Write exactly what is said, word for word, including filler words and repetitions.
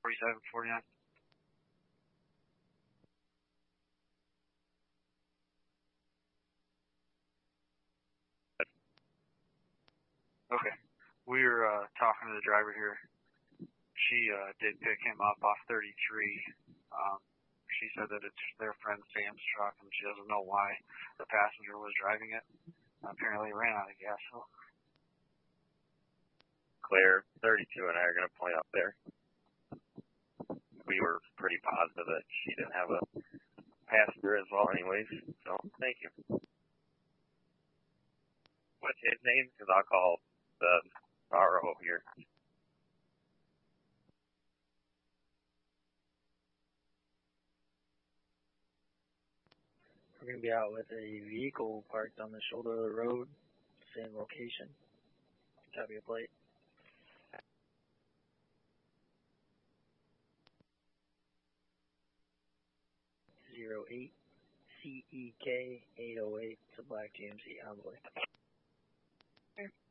forty-seven forty-nine. Okay. We were uh, talking to the driver here. She uh, did pick him up off thirty-three. Um, she said that it's their friend Sam's truck, and she doesn't know why the passenger was driving it. Apparently ran out of gas. So. Claire, thirty-two and I are going to point up there. We were pretty positive that she didn't have a passenger as well anyways, so thank you. What's his name? Because I'll call the R O here. We're going to be out with a vehicle parked on the shoulder of the road, same location. Copy a plate. zero eight C E K eight oh eight, it's a black G M C Envoy. Okay.